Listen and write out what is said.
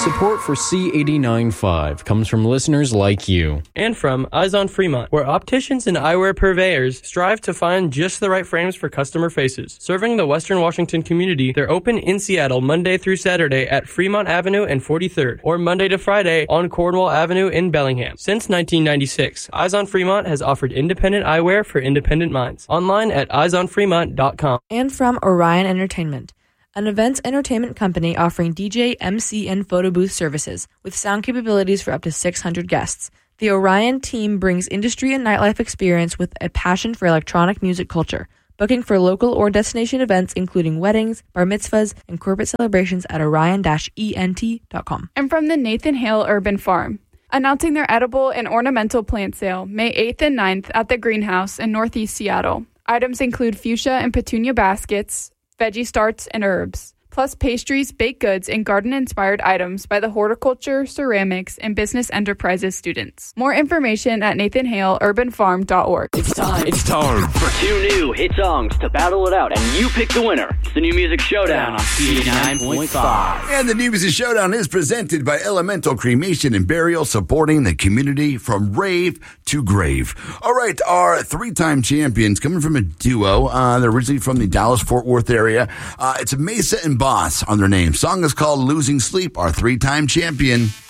Support for C89.5 comes from listeners like you. And from Eyes on Fremont, where opticians and eyewear purveyors strive to find just the right frames for customer faces. Serving the Western Washington community, they're open in Seattle Monday through Saturday at Fremont Avenue and 43rd, or Monday to Friday on Cornwall Avenue in Bellingham. Since 1996, Eyes on Fremont has offered independent eyewear for independent minds. Online at eyesonfremont.com. And from Orion Entertainment, an events entertainment company offering DJ, MC, and photo booth services with sound capabilities for up to 600 guests. The Orion team brings industry and nightlife experience with a passion for electronic music culture. Booking for local or destination events including weddings, bar mitzvahs, and corporate celebrations at orion-ent.com. And from the Nathan Hale Urban Farm, announcing their edible and ornamental plant sale May 8th and 9th at the Greenhouse in Northeast Seattle. Items include fuchsia and petunia baskets, veggie starts, and herbs, plus pastries, baked goods, and garden-inspired items by the horticulture, ceramics, and business enterprises students. More information at nathanhaleurbanfarm.org. It's time for 2 new hit songs to battle it out, and you pick the winner. It's the New Music Showdown on C89.5. And the New Music Showdown is presented by Elemental Cremation and Burial, supporting the community from rave to grave. All right, our 3-time champions coming from a duo. They're originally from the Dallas-Fort Worth area. It's Mesa and Boss on their name. Song is called Losing Sleep. Our 3-time champion,